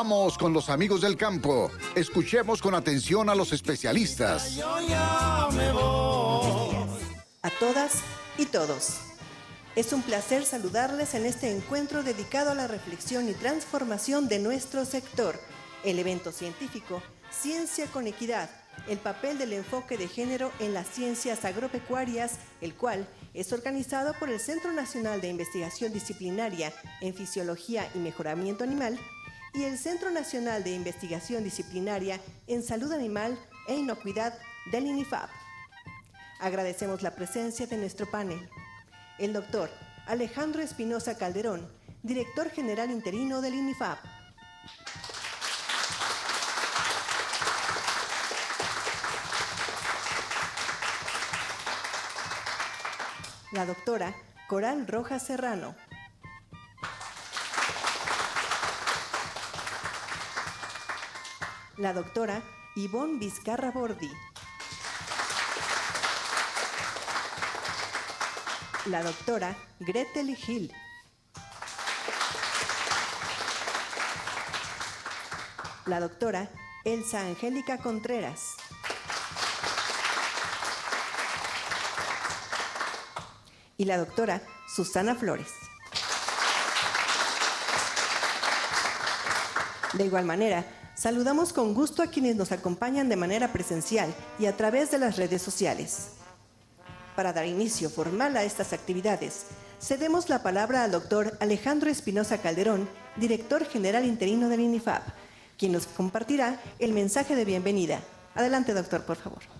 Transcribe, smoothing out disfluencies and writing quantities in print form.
Vamos con los amigos del campo. Escuchemos con atención a los especialistas. A todas y todos. Es un placer saludarles en este encuentro dedicado a la reflexión y transformación de nuestro sector, el evento científico Ciencia con Equidad, el papel del enfoque de género en las ciencias agropecuarias, el cual es organizado por el Centro Nacional de Investigación Disciplinaria en Fisiología y Mejoramiento Animal y el Centro Nacional de Investigación Disciplinaria en Salud Animal e Inocuidad del INIFAP. Agradecemos la presencia de nuestro panel. El doctor Alejandro Espinosa Calderón, director general interino del INIFAP. La doctora Coral Rojas Serrano. La doctora Ivonne Vizcarra Bordi. La doctora Gretel Gil. La doctora Elsa Angélica Contreras. Y la doctora Susana Flores. De igual manera, saludamos con gusto a quienes nos acompañan de manera presencial y a través de las redes sociales. Para dar inicio formal a estas actividades, cedemos la palabra al doctor Alejandro Espinosa Calderón, director general interino del INIFAP, quien nos compartirá el mensaje de bienvenida. Adelante, doctor, por favor.